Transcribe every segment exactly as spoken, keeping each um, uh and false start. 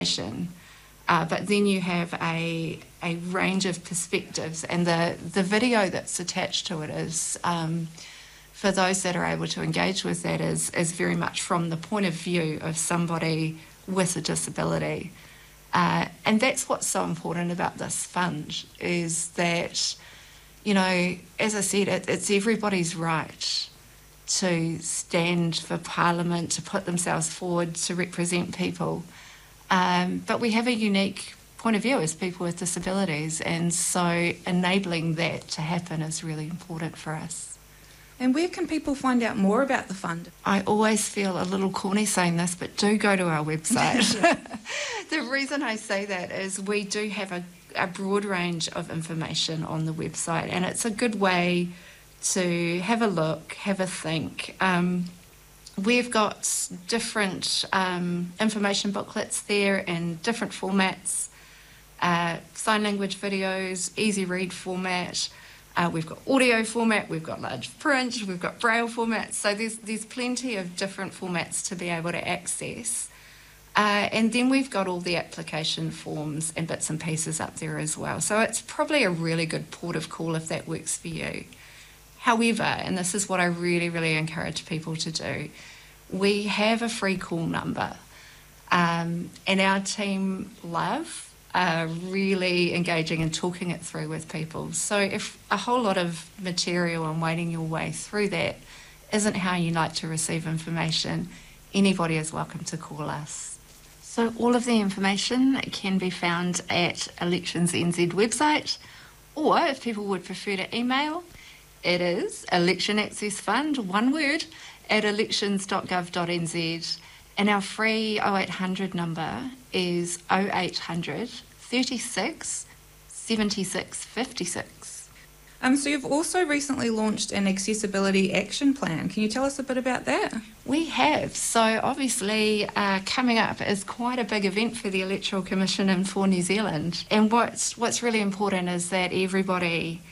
Uh, but then you have a a range of perspectives, and the, the video that's attached to it is, um, for those that are able to engage with that, is, is very much from the point of view of somebody with a disability. Uh, and that's what's so important about this fund, is that, you know, as I said, it, it's everybody's right to stand for Parliament, to put themselves forward, to represent people. Um, but we have a unique point of view as people with disabilities, and so enabling that to happen is really important for us. And where can people find out more about the fund? I always feel a little corny saying this, but do go to our website. The reason I say that is we do have a, a broad range of information on the website, and it's a good way to have a look, have a think. Um, we've got different um, information booklets there in different formats. Uh, sign language videos, easy read format, uh, we've got audio format, we've got large print, we've got braille format, so there's there's plenty of different formats to be able to access. Uh, and then we've got all the application forms and bits and pieces up there as well, so it's probably a really good port of call if that works for you. However, and this is what I really, really encourage people to do, we have a free call number, um, and our team love Uh, really engaging and talking it through with people. So if a whole lot of material and wading your way through that isn't how you like to receive information, anybody is welcome to call us. So all of the information can be found at Elections N Z website, or if people would prefer to email, it is Election Access Fund, one word, at elections dot gov dot n z. And our free oh eight hundred number is oh eight hundred, thirty-six, seventy-six, fifty-six. Um, so you've also recently launched an accessibility action plan. Can you tell us a bit about that? We have. So obviously uh, coming up is quite a big event for the Electoral Commission and for New Zealand. And what's, what's really important is that everybody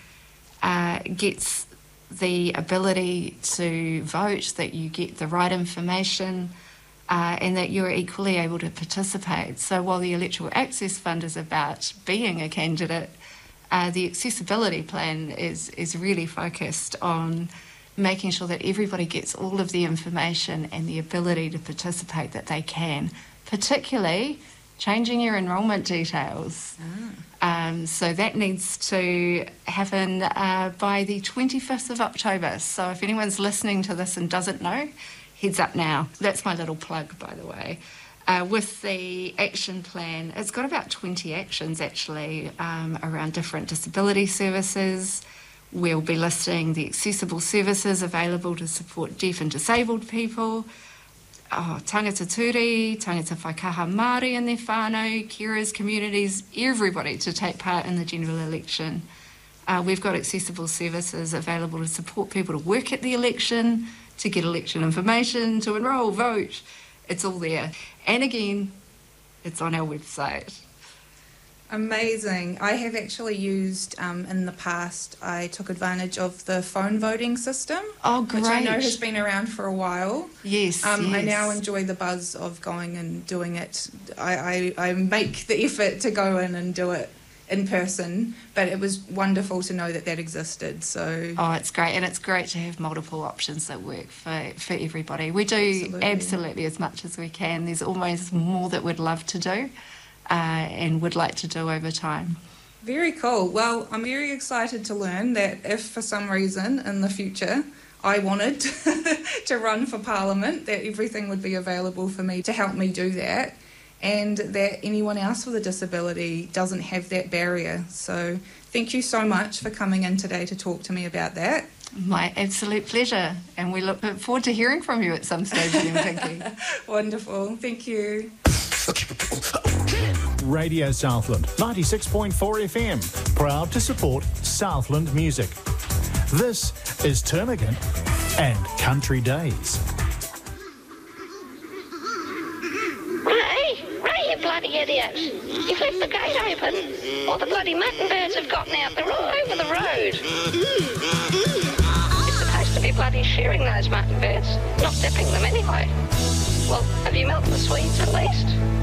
uh, gets the ability to vote, that you get the right information, Uh, and that you're equally able to participate. So while the Electoral Access Fund is about being a candidate, uh, the accessibility plan is, is really focused on making sure that everybody gets all of the information and the ability to participate that they can, particularly changing your enrolment details. Ah. Um, so that needs to happen uh, by the twenty-fifth of October. So if anyone's listening to this and doesn't know, heads up now. That's my little plug, by the way. Uh, with the action plan, it's got about twenty actions actually um, around different disability services. We'll be listing the accessible services available to support deaf and disabled people, oh, tangata turi, tangata whaikaha Māori in their whānau, carers, communities, everybody to take part in the general election. Uh, we've got accessible services available to support people to work at the election, to get election information, to enrol, vote. It's all there. And again, it's on our website. Amazing. I have actually used, um, in the past, I took advantage of the phone voting system. Oh, great. Which I know has been around for a while. Yes, um, yes. I now enjoy the buzz of going and doing it. I, I, I make the effort to go in and do it in person, but it was wonderful to know that that existed. So oh, it's great, and it's great to have multiple options that work for, for everybody. We do absolutely. absolutely as much as we can. There's always more that we'd love to do uh, and would like to do over time. Very cool. Well, I'm very excited to learn that if for some reason in the future I wanted to run for Parliament, that everything would be available for me to help me do that, and that anyone else with a disability doesn't have that barrier. So thank you so much for coming in today to talk to me about that. My absolute pleasure, and we look forward to hearing from you at some stage then, Pinky. Wonderful, thank you. Radio Southland, ninety-six point four F M, proud to support Southland music. This is Termagant and Country Days. You bloody idiots. You've left the gate open. All the bloody mutton birds have gotten out. They're all over the road. You're supposed to be bloody shearing those mutton birds, not dipping them anyway. Well, have you milked the Swedes at least?